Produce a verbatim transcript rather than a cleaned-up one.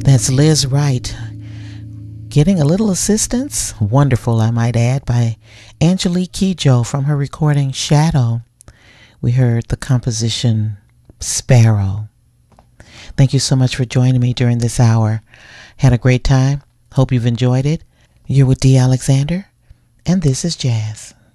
That's Liz Wright. Getting a little assistance, wonderful I might add, by Angelique Kidjo from her recording Shadow. We heard the composition Sparrow. Thank you so much for joining me during this hour. Had a great time. Hope you've enjoyed it. You're with Dee Alexander, and this is Jazz.